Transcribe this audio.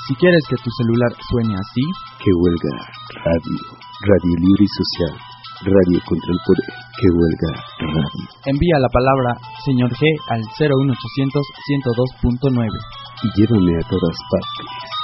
Si quieres que tu celular suene así, que huelga radio, radio libre y social, radio contra el poder, que huelga radio. Envía la palabra Señor G al 01800 102.9 y llévame a todas partes.